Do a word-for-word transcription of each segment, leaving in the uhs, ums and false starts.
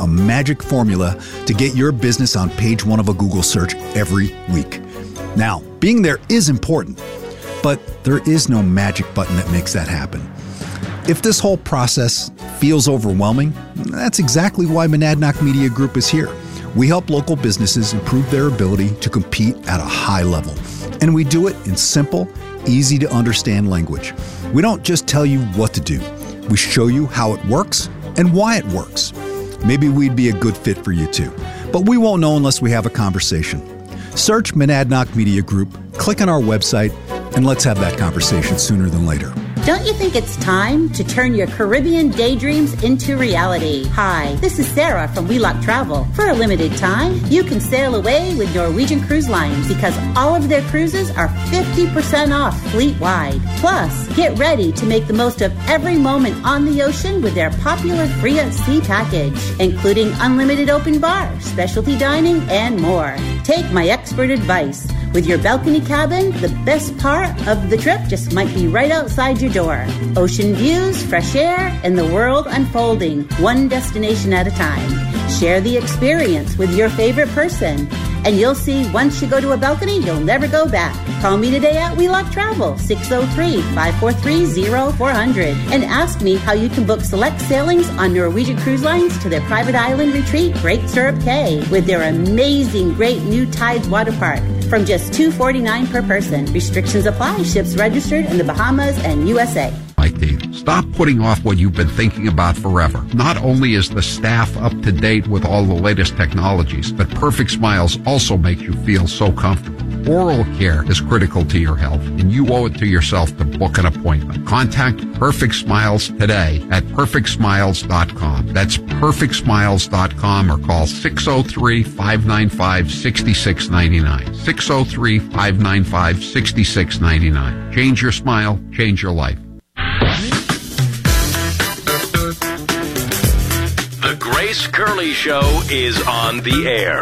a magic formula to get your business on page one of a Google search every week. Now, being there is important, but there is no magic button that makes that happen. If this whole process feels overwhelming, that's exactly why Monadnock Media Group is here. We help local businesses improve their ability to compete at a high level. And we do it in simple, easy to understand language. We don't just tell you what to do. We show you how it works and why it works. Maybe we'd be a good fit for you too, but we won't know unless we have a conversation. Search Monadnock Media Group, click on our website, and let's have that conversation sooner than later. Don't you think it's time to turn your Caribbean daydreams into reality? Hi, this is Sarah from Wheelock Travel. For a limited time, you can sail away with Norwegian Cruise Lines because all of their cruises are fifty percent off fleet-wide. Plus, get ready to make the most of every moment on the ocean with their popular Free at Sea package, including unlimited open bar, specialty dining, and more. Take my expert advice. With your balcony cabin, the best part of the trip just might be right outside your door. Ocean views, fresh air, and the world unfolding, one destination at a time. Share the experience with your favorite person, and you'll see once you go to a balcony, you'll never go back. Call me today at Wheelock Travel, six oh three, five four three, oh four hundred, and ask me how you can book select sailings on Norwegian Cruise Lines to their private island retreat, Great Stirrup Cay, with their amazing Great New Tides Water Park, from just two hundred forty-nine dollars per person. Restrictions apply. Ships registered in the Bahamas and U S A. Like these. Stop putting off what you've been thinking about forever. Not only is the staff up to date with all the latest technologies, but Perfect Smiles also make you feel so comfortable. Oral care is critical to your health, and you owe it to yourself to book an appointment. Contact Perfect Smiles today at perfect smiles dot com. That's perfect smiles dot com, or call six oh three, five nine five, six six nine nine. six oh three, five nine five, six six nine nine. Change your smile, change your life. The Grace Curley Show is on the air.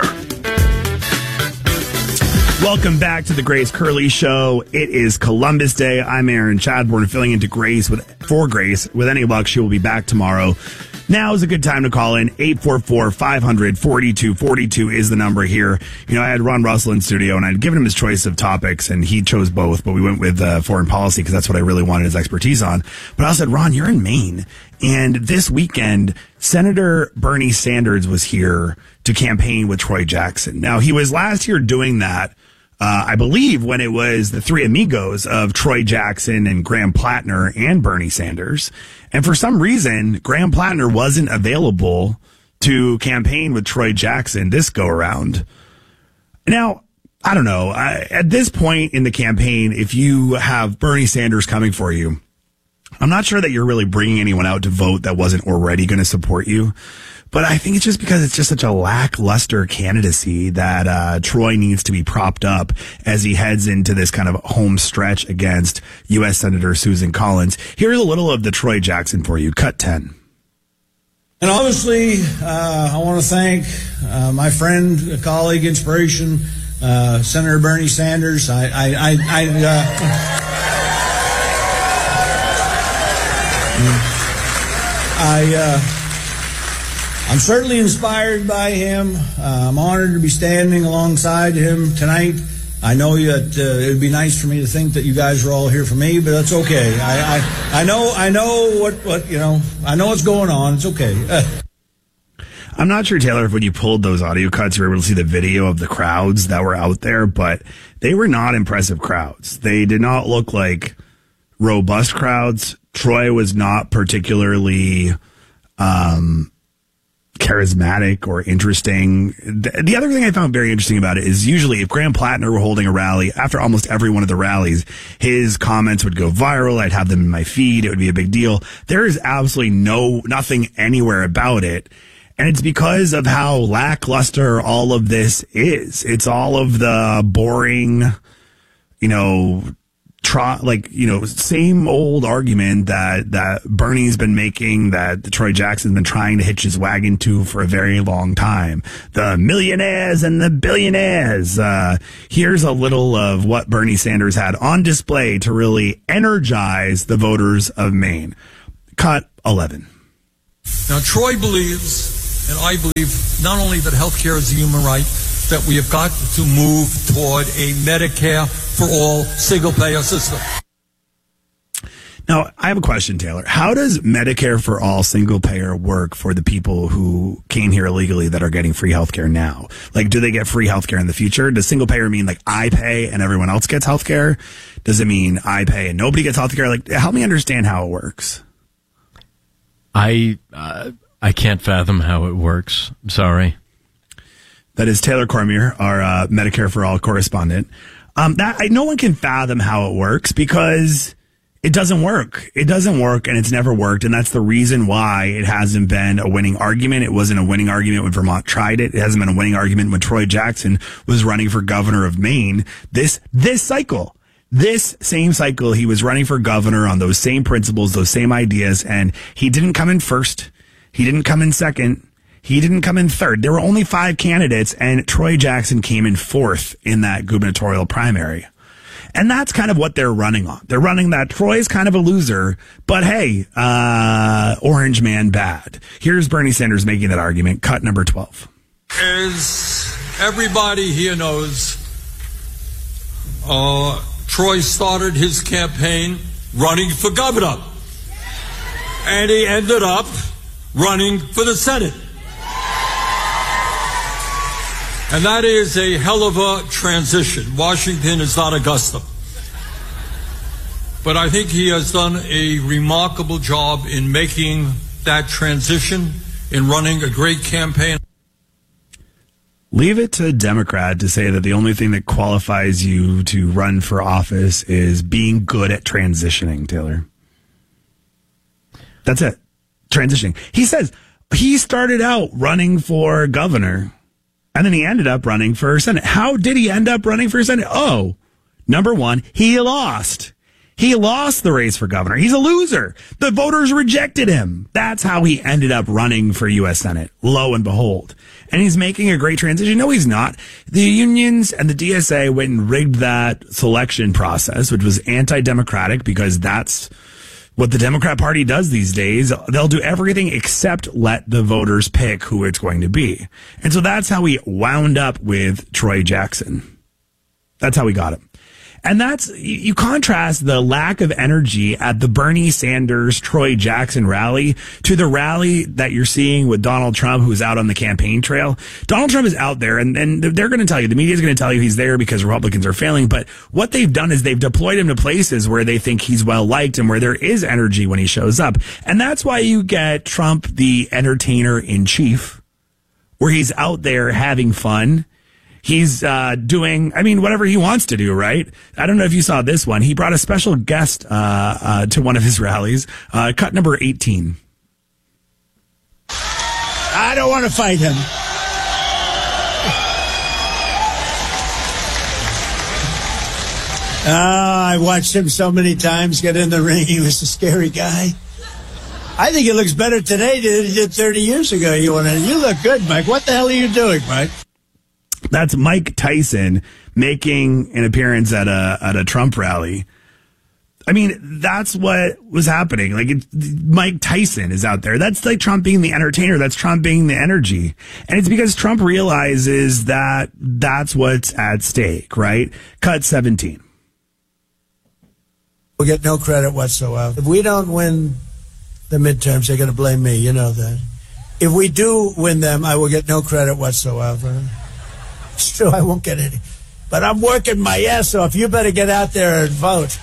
Welcome back to the Grace Curley Show. It is Columbus Day. I'm Aaron Chadbourne, filling into Grace with for Grace. With any luck, she will be back tomorrow. Now is a good time to call in. eight four four, five hundred, forty-two forty-two is the number here. You know, I had Ron Russell in studio, and I'd given him his choice of topics, and he chose both, but we went with uh, foreign policy because that's what I really wanted his expertise on. But I said, Ron, you're in Maine, and this weekend, Senator Bernie Sanders was here to campaign with Troy Jackson. Now, he was last year doing that, Uh, I believe when it was the three amigos of Troy Jackson and Graham Plattner and Bernie Sanders. And for some reason, Graham Plattner wasn't available to campaign with Troy Jackson this go around. Now, I don't know. I, at this point in the campaign, if you have Bernie Sanders coming for you, I'm not sure that you're really bringing anyone out to vote that wasn't already going to support you. But I think it's just because it's just such a lackluster candidacy that uh, Troy needs to be propped up as he heads into this kind of home stretch against U S Senator Susan Collins. Here's a little of the Troy Jackson for you. Cut ten. And obviously, uh, I want to thank uh, my friend, colleague, inspiration, uh, Senator Bernie Sanders. I, I, I, I, uh, I, uh, I'm certainly inspired by him. Uh, I'm honored to be standing alongside him tonight. I know that uh, it would be nice for me to think that you guys are all here for me, but that's okay. I, I, I know, I know what, what, you know, I know what's going on. It's okay. Uh. I'm not sure, Taylor, if when you pulled those audio cuts, you were able to see the video of the crowds that were out there, but they were not impressive crowds. They did not look like robust crowds. Troy was not particularly, um, charismatic or interesting. The other thing I found very interesting about it is usually if Graham Plattner were holding a rally, after almost every one of the rallies, his comments would go viral. I'd have them in my feed. It would be a big deal. There is absolutely no, nothing anywhere about it. And it's because of how lackluster all of this is. It's all of the boring, you know, Try, like, you know, same old argument that, that Bernie's been making, that Troy Jackson's been trying to hitch his wagon to for a very long time. The millionaires and the billionaires. Uh, here's a little of what Bernie Sanders had on display to really energize the voters of Maine. Cut eleven. Now, Troy believes, And I believe not only that health care is a human right, that we have got to move toward a Medicare for all single-payer system. Now, I have a question, Taylor. How does Medicare for all single payer work for the people who came here illegally that are getting free healthcare now? Like, do they get free healthcare in the future? Does single payer mean like I pay and everyone else gets healthcare? Does it mean I pay and nobody gets healthcare? Like, help me understand how it works. I uh, I can't fathom how it works. I'm sorry. That is Taylor Cormier, our uh, Medicare for all correspondent. Um, that I, no one can fathom how it works because it doesn't work. It doesn't work, and it's never worked, and that's the reason why it hasn't been a winning argument. It wasn't a winning argument when Vermont tried it. It hasn't been a winning argument when Troy Jackson was running for governor of Maine. This this cycle, this same cycle, he was running for governor on those same principles, those same ideas, and he didn't come in first. He didn't come in second. He didn't come in third. There were only five candidates, and Troy Jackson came in fourth in that gubernatorial primary. And that's kind of what they're running on. They're running that Troy's kind of a loser, but hey, uh, orange man bad. Here's Bernie Sanders making that argument. Cut number twelve. As everybody here knows, uh, Troy started his campaign running for governor. And he ended up running for the Senate. And that is a hell of a transition. Washington is not Augusta. But I think he has done a remarkable job in making that transition, in running a great campaign. Leave it to a Democrat to say that the only thing that qualifies you to run for office is being good at transitioning, Taylor. That's it. Transitioning. He says he started out running for governor. And then he ended up running for Senate. How did he end up running for Senate? Oh, number one, he lost. He lost the race for governor. He's a loser. The voters rejected him. That's how he ended up running for U S Senate, lo and behold. And he's making a great transition. No, he's not. The unions and the D S A went and rigged that selection process, which was anti-democratic because that's what the Democrat Party does these days. They'll do everything except let the voters pick who it's going to be. And so that's how we wound up with Troy Jackson. That's how we got him. And that's, you contrast the lack of energy at the Bernie Sanders, Troy Jackson rally to the rally that you're seeing with Donald Trump, who's out on the campaign trail. Donald Trump is out there, and, and they're going to tell you, the media is going to tell you he's there because Republicans are failing. But what they've done is they've deployed him to places where they think he's well liked and where there is energy when he shows up. And that's why you get Trump, the entertainer in chief, where he's out there having fun. He's uh, doing, I mean, whatever he wants to do, right? I don't know if you saw this one. He brought a special guest uh, uh, to one of his rallies. Uh, cut number eighteen. I don't want to fight him. Oh, I watched him so many times get in the ring. He was a scary guy. I think he looks better today than he did thirty years ago. You want to? You look good, Mike. What the hell are you doing, Mike? That's Mike Tyson making an appearance at a at a Trump rally. I mean, that's what was happening. Like, it, Mike Tyson is out there. That's like Trump being the entertainer. That's Trump being the energy. And it's because Trump realizes that that's what's at stake, right? Cut seventeen. We'll get no credit whatsoever. If we don't win the midterms, they're going to blame me. You know that. If we do win them, I will get no credit whatsoever. It's true, I won't get any. But I'm working my ass off. You better get out there and vote.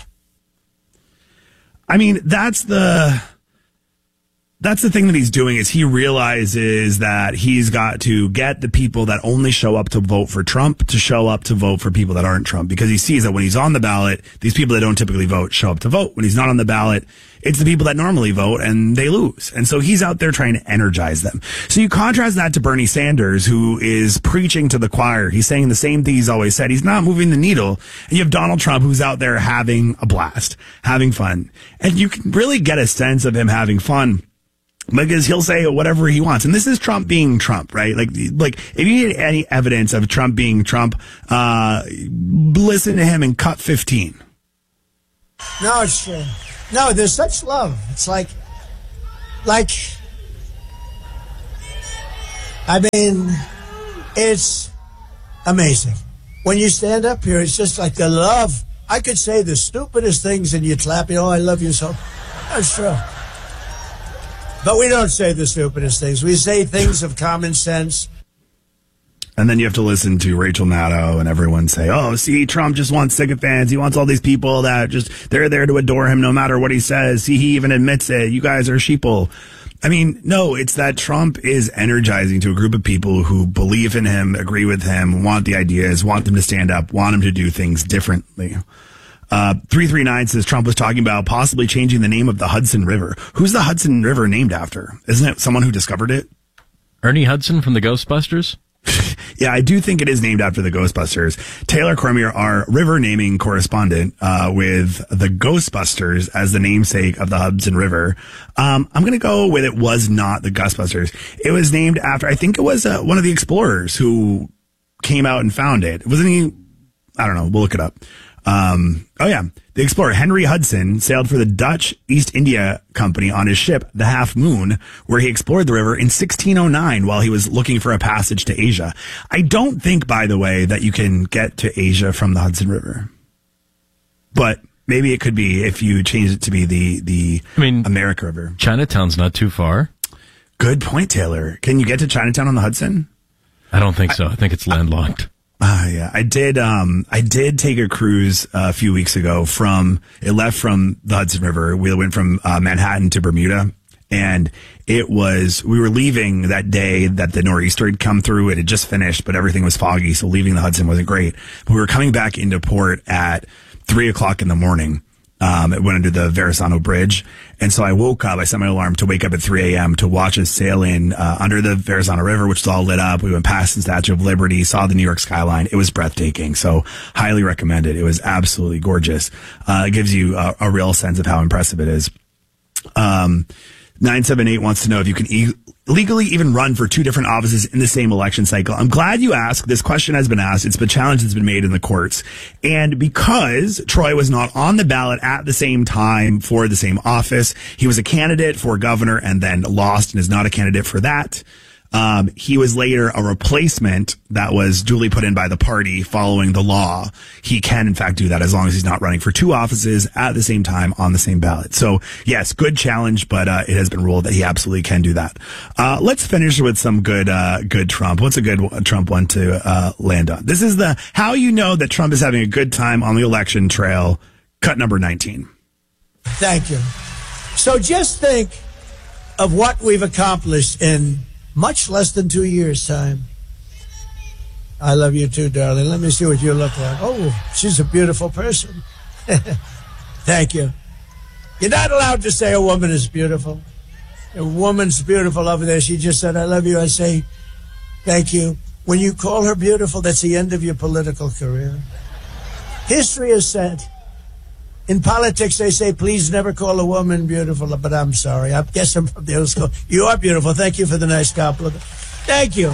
I mean, that's the that's the thing that he's doing, is he realizes that he's got to get the people that only show up to vote for Trump to show up to vote for people that aren't Trump, because he sees that when he's on the ballot, these people that don't typically vote show up to vote. When he's not on the ballot, it's the people that normally vote and they lose. And so he's out there trying to energize them. So you contrast that to Bernie Sanders, who is preaching to the choir. He's saying the same thing he's always said. He's not moving the needle. And you have Donald Trump, who's out there having a blast, having fun. And you can really get a sense of him having fun because he'll say whatever he wants. And this is Trump being Trump, right? Like, like if you need any evidence of Trump being Trump, uh, listen to him in cut fifteen. No, it's true. No, there's such love. It's like, like, I mean, it's amazing. When you stand up here, it's just like the love. I could say the stupidest things and you'd clap, you know, I love you so. That's true. But we don't say the stupidest things. We say things of common sense. And then you have to listen to Rachel Maddow and everyone say, oh, see, Trump just wants sycophants. He wants all these people that just, they're there to adore him no matter what he says. See, he even admits it. You guys are sheeple. I mean, no, it's that Trump is energizing to a group of people who believe in him, agree with him, want the ideas, want them to stand up, want him to do things differently. Uh, three three nine says Trump was talking about possibly changing the name of the Hudson River. Who's the Hudson River named after? Isn't it someone who discovered it? Ernie Hudson from the Ghostbusters? Yeah, I do think it is named after the Ghostbusters. Taylor Cormier, our river naming correspondent, uh, with the Ghostbusters as the namesake of the Hudson River. Um, I'm going to go with it was not the Ghostbusters. It was named after, I think it was uh, one of the explorers who came out and found it. Wasn't he? I don't know. We'll look it up. Um, oh yeah. The explorer Henry Hudson sailed for the Dutch East India Company on his ship, the Half Moon, where he explored the river in sixteen oh nine while he was looking for a passage to Asia. I don't think, by the way, that you can get to Asia from the Hudson River. But maybe it could be if you change it to be the, the I mean, America River. Chinatown's not too far. Good point, Taylor. Can you get to Chinatown on the Hudson? I don't think so. I think it's landlocked. Ah, uh, yeah. I did, um, I did take a cruise uh, a few weeks ago from, it left from the Hudson River. We went from uh, Manhattan to Bermuda, and it was, we were leaving that day that the nor'easter had come through. It had just finished, but everything was foggy, so leaving the Hudson wasn't great. But we were coming back into port at three o'clock in the morning. Um, it went under the Verrazano Bridge. And so I woke up, I set my alarm to wake up at three a.m. to watch us sail in, uh, under the Verrazano River, which is all lit up. We went past the Statue of Liberty, saw the New York skyline. It was breathtaking. So highly recommend it. It was absolutely gorgeous. Uh, it gives you a, a real sense of how impressive it is. Um, nine seven eight wants to know if you can e- legally even run for two different offices in the same election cycle. I'm glad you asked. This question has been asked. It's been a challenge that's been made in the courts. And because Troy was not on the ballot at the same time for the same office, he was a candidate for governor and then lost and is not a candidate for that. Um, he was later a replacement that was duly put in by the party following the law. He can, in fact, do that as long as he's not running for two offices at the same time on the same ballot. So, yes, good challenge, but uh, it has been ruled that he absolutely can do that. Uh, let's finish with some good uh, good Trump. What's a good Trump one to uh, land on? This is the how you know that Trump is having a good time on the election trail, cut number nineteen. Thank you. So just think of what we've accomplished in much less than two years' time. I love you too, darling. Let me see what you look like. Oh, she's a beautiful person. Thank you. You're not allowed to say a woman is beautiful. A woman's beautiful over there. She just said, I love you. I say, thank you. When you call her beautiful, that's the end of your political career. History has said, in politics, they say, please never call a woman beautiful, but I'm sorry. I guess I'm from the old school. You are beautiful. Thank you for the nice compliment. Thank you.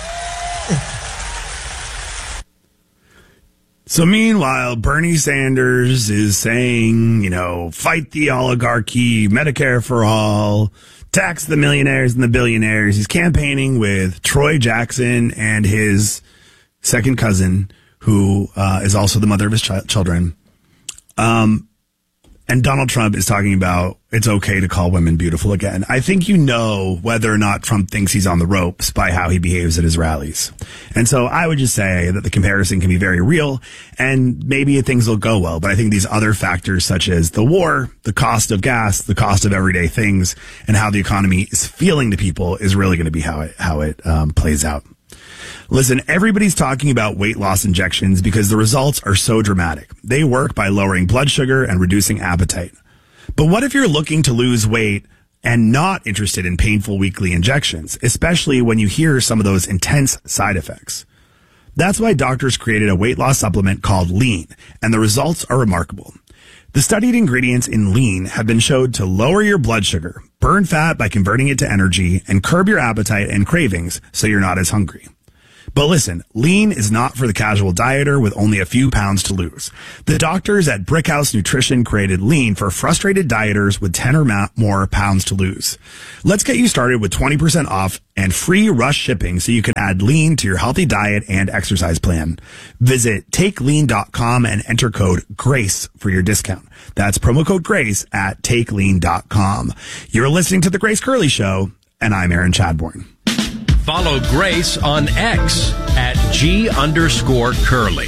So meanwhile, Bernie Sanders is saying, you know, fight the oligarchy, Medicare for all, tax the millionaires and the billionaires. He's campaigning with Troy Jackson and his second cousin, who uh, is also the mother of his ch- children. Um, and Donald Trump is talking about it's okay to call women beautiful again. I think you know whether or not Trump thinks he's on the ropes by how he behaves at his rallies. And so I would just say that the comparison can be very real and maybe things will go well. But I think these other factors such as the war, the cost of gas, the cost of everyday things, and how the economy is feeling to people is really going to be how it, how it um, plays out. Listen, everybody's talking about weight loss injections because the results are so dramatic. They work by lowering blood sugar and reducing appetite. But what if you're looking to lose weight and not interested in painful weekly injections, especially when you hear some of those intense side effects? That's why doctors created a weight loss supplement called Lean, and the results are remarkable. The studied ingredients in Lean have been shown to lower your blood sugar, burn fat by converting it to energy, and curb your appetite and cravings so you're not as hungry. But listen, lean is not for the casual dieter with only a few pounds to lose. The doctors at Brickhouse Nutrition created lean for frustrated dieters with ten or more pounds to lose. Let's get you started with twenty percent off and free rush shipping so you can add lean to your healthy diet and exercise plan. Visit take lean dot com and enter code GRACE for your discount. That's promo code GRACE at take lean dot com. You're listening to The Grace Curley Show, and I'm Aaron Chadbourne. Follow Grace on X at G underscore Curly.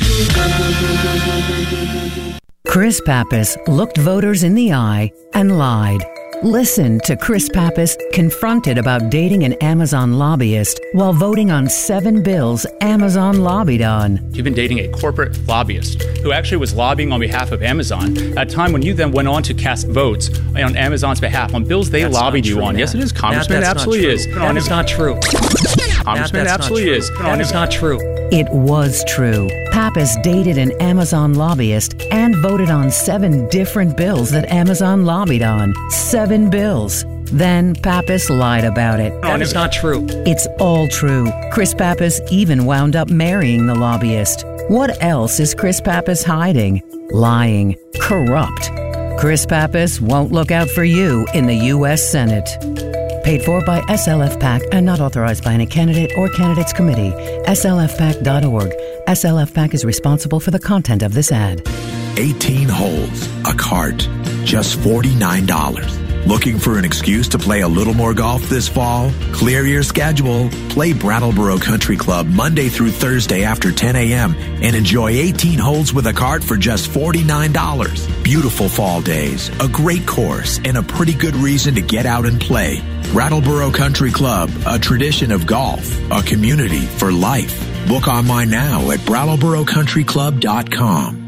Chris Pappas looked voters in the eye and lied. Listen to Chris Pappas confronted about dating an Amazon lobbyist while voting on seven bills Amazon lobbied on. You've been dating a corporate lobbyist who actually was lobbying on behalf of Amazon at a time when you then went on to cast votes on Amazon's behalf on bills they that's lobbied you true, on. Matt. Yes, it is, Congressman. Matt, It absolutely is. That is not true. Congressman, Matt, it absolutely not is. That is not true. It was true. Pappas dated an Amazon lobbyist and voted on seven different bills that Amazon lobbied on. Seven bills. Then Pappas lied about it. That is not true. It's all true. Chris Pappas even wound up marrying the lobbyist. What else is Chris Pappas hiding? Lying. Corrupt. Chris Pappas won't look out for you in the U S Senate. Paid for by S L F PAC and not authorized by any candidate or candidates committee. S L F pac dot org. S L F PAC is responsible for the content of this ad. eighteen holes, a cart, just forty-nine dollars. Looking for an excuse to play a little more golf this fall? Clear your schedule. Play Brattleboro Country Club Monday through Thursday after ten a.m. and enjoy eighteen holes with a cart for just forty-nine dollars. Beautiful fall days, a great course, and a pretty good reason to get out and play. Brattleboro Country Club, a tradition of golf, a community for life. Book online now at brattleboro country club dot com.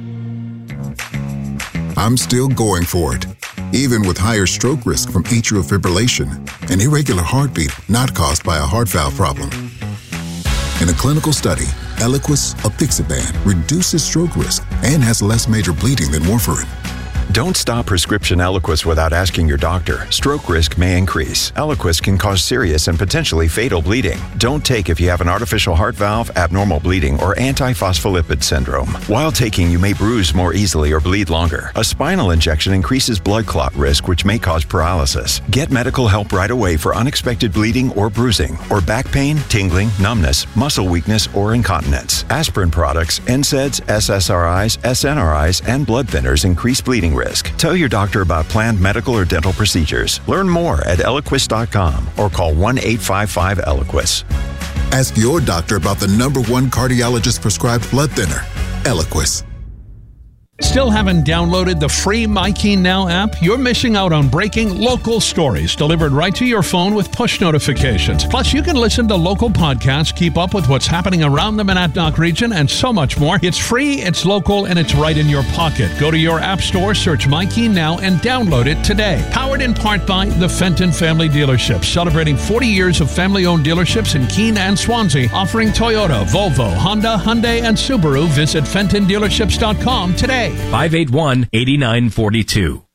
I'm still going for it, even with higher stroke risk from atrial fibrillation, an irregular heartbeat not caused by a heart valve problem. In a clinical study, Eliquis apixaban reduces stroke risk and has less major bleeding than warfarin. Don't stop prescription Eliquis without asking your doctor. Stroke risk may increase. Eliquis can cause serious and potentially fatal bleeding. Don't take if you have an artificial heart valve, abnormal bleeding, or antiphospholipid syndrome. While taking, you may bruise more easily or bleed longer. A spinal injection increases blood clot risk, which may cause paralysis. Get medical help right away for unexpected bleeding or bruising, or back pain, tingling, numbness, muscle weakness, or incontinence. Aspirin products, N SAIDs, S S R Is, S N R Is, and blood thinners increase bleeding risk. Tell your doctor about planned medical or dental procedures. Learn more at eliquis dot com or call one eight five five Eliquis. Ask your doctor about the number one cardiologist prescribed blood thinner, Eliquis. Still haven't downloaded the free MyKeen Now app? You're missing out on breaking local stories delivered right to your phone with push notifications. Plus, you can listen to local podcasts, keep up with what's happening around the Monadnock region, and so much more. It's free, it's local, and it's right in your pocket. Go to your app store, search MyKeen Now, and download it today. Powered in part by the Fenton Family Dealerships, celebrating forty years of family-owned dealerships in Keene and Swansea, offering Toyota, Volvo, Honda, Hyundai, and Subaru. Visit fenton dealerships dot com today. five eight one, eight nine four two.